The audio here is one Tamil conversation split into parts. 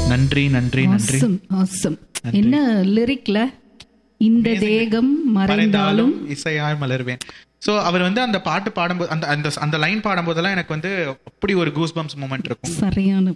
நன்றி நன்றி நன்றி. என்ன லிரிக்ல இந்த தேகம் மறைந்தாலும் இசையாய் மலர்வேன். ஸோ அவர் வந்து அந்த பாட்டு பாடும்போது அந்த அந்த லைன் பாடும்போதெல்லாம் எனக்கு வந்து அப்படி ஒரு கூஸ் பம்ப்ஸ் மூமெண்ட் இருக்கும். சரியான.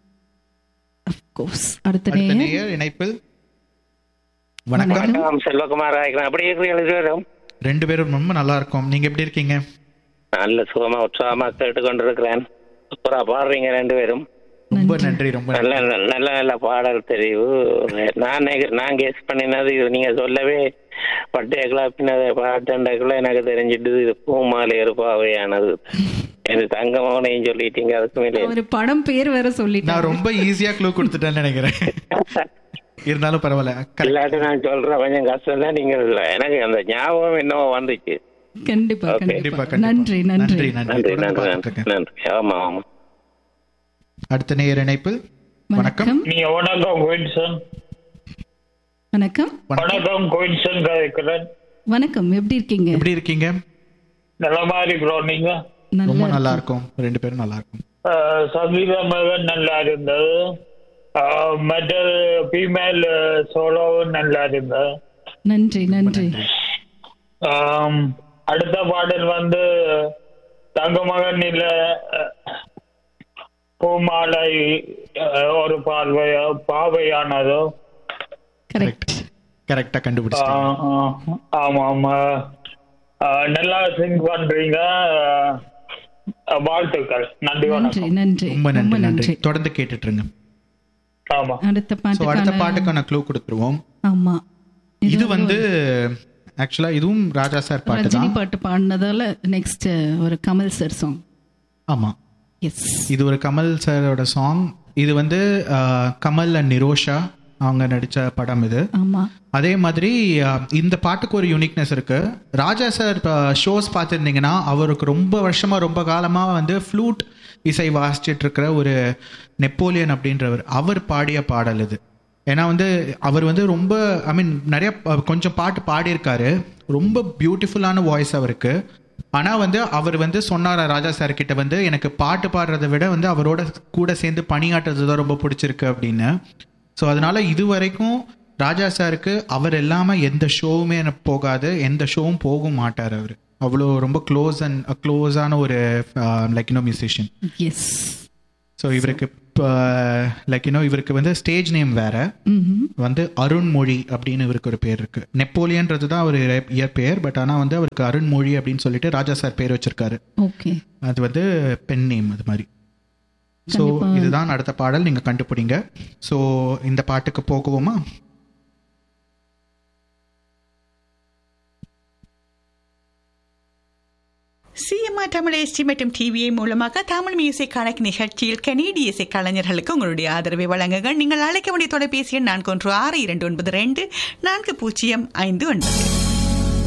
அடுத்த நேயர் இணைப்பில். வணக்கம். செல்வகுமார். அப்படி இருக்கிறீங்க? ரெண்டு பேரும் ரொம்ப நல்லா இருக்கும். நீங்க எப்படி இருக்கீங்க? நல்ல சுகமா உற்சாகமா கேட்டுக்கொண்டிருக்கிறேன். சூப்பரா பாடுறீங்க ரெண்டு பேரும். ரொம்ப நன்றி. ரொம்ப நல்ல நல்ல நல்ல பாடல் தெரிவு. நான் கெஸ் பண்ணினது நீங்க சொல்லவே பட்டையக்குள்ள பின்னதை பாட்டண்டக்குள்ள எனக்கு தெரிஞ்சிட்டு இது பூமாலை இருப்பாவையானது. எனக்கு தங்கமவனையும் சொல்லிட்டீங்க. அதுக்கு ஒரு படம் பேர் வேற சொல்லிட்டு நான் ரொம்ப ஈஸியா க்ளூ கொடுத்துட்டேன்னு நினைக்கிறேன். இருந்தாலும் பரவாயில்ல. இல்லாட்டி நான் சொல்றேன் கொஞ்சம் கஷ்டம் தான். நீங்க இல்ல எனக்கு அந்த ஞாபகம் என்னவோ வந்துச்சு. கண்டிப்பா கண்டிப்பா. நன்றி நன்றி நன்றி நன்றி நன்றி. ஆமா ஆமா. அடுத்த நேயர் இணைப்பில். வணக்கம். நீங்க வணக்கம் குயின்சன். வணக்கம். வணக்கம் குயின்சன் கேக்குறேன். வணக்கம். எப்படி இருக்கீங்க? எப்படி இருக்கீங்க? நல்லமா இருக்கிறோம். நீங்க? ரொம்ப நல்லா இருக்கும். ரெண்டு பேரும் நல்லா இருக்கும். சங்கீதம் நல்லா இருந்தது. மற்றது ஃபீமேல் சோலோவும் நல்லா இருந்தது. நன்றி நன்றி. அடுத்த பாடல் வந்து தங்கமகன் இல்ல பூமாலை ஒரு பாவையானதோ. கரெக்டா கண்டுபிடிச்சீங்க. ஆமா ஆமா. நல்லா சிங் பண்றீங்க. வாழ்த்துக்கள். நன்றி. வணக்கம். நன்றி. ரொம்ப நன்றி நன்றி. தொடர்ந்து கேட்டுட்டு இருங்க. ஆமா. அடுத்த பாட்டுக்கான க்ளூ கொடுத்துருவோம். ஆமா. இது வந்து ஆக்சுவலா இதுவும் ராஜா சார் பாட்டு தான். ரஜினி பாட்டு பாடினதால நெக்ஸ்ட் ஒரு கமல் சார் சாங். ஆமா. எஸ். இது ஒரு கமல் சாரோட சாங். இது வந்து கமல் அண்ட் நிரோஷா அவங்க நடிச்ச படம் இது. ஆமா. அதே மாதிரி இந்த பாட்டுக்கு ஒரு யூனிக்னஸ் இருக்கு. ராஜா சார் ஷோஸ் பார்த்துருந்தீங்கன்னா அவருக்கு ரொம்ப வருஷமா ரொம்ப காலமா வந்து ஃப்ளூட் இசை வாசிச்சுட்டு இருக்கிற ஒரு நெப்போலியன் அப்படின்றவர் அவர் பாடிய பாடல் இது. ஏன்னா வந்து அவர் வந்து ரொம்ப நிறைய கொஞ்சம் பாட்டு பாடியிருக்காரு. ரொம்ப பியூட்டிஃபுல்லான வாய்ஸ் அவருக்கு. ஆனால் வந்து அவர் வந்து சொன்னார் ராஜா சார் கிட்ட வந்து எனக்கு பாட்டு பாடுறதை விட வந்து அவரோட கூட சேர்ந்து பணியாற்றுறது தான் ரொம்ப பிடிச்சிருக்கு அப்படின்னு. ஸோ அதனால இது வரைக்கும் ராஜா சாருக்கு அவர் இல்லாமல் எந்த ஷோவுமே போகாது, எந்த ஷோவும் போக மாட்டார். அவர் அவ்வளோ ரொம்ப க்ளோஸான ஒரு மியூசிஷியன். எஸ். ஸோ இவருக்கு இவருக்கு வந்து ஸ்டேஜ் நேம் வேற வந்து அருண்மொழி அப்படின்னு இவருக்கு ஒரு பேர் இருக்கு. நெப்போலியன்றது தான் ஒரு இயற்பெயர். பட் ஆனால் வந்து அவருக்கு அருண்மொழி அப்படின்னு சொல்லிட்டு ராஜா சார் பேர் வச்சிருக்காரு. ஓகே. அது வந்து பென் நேம் அது மாதிரி. ஸோ இதுதான் அடுத்த பாடல். நீங்க கண்டுபிடிங்க. ஸோ இந்த பாட்டுக்கு போகுவோமா? சிஎம்ஆர் தமிழ் எஸ்டி மற்றும் டிவிஐ மூலமாக தமிழ் மியூசிக் கணக்கு நிகழ்ச்சியில் கனேடிய இசை கலைஞர்களுக்கு உங்களுடைய ஆதரவை வழங்குங்கள். நீங்கள் அழைக்க வேண்டிய தொலைபேசி எண் 416229 4059.